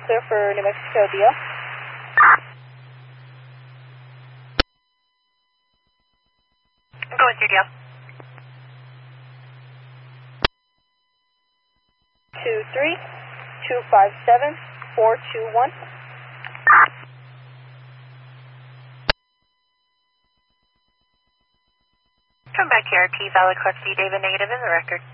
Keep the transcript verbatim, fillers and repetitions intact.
Clear for New Mexico, D L. I'm going through D L. two three two five seven four two one. Come back to R T, valid class B, David negative in the record.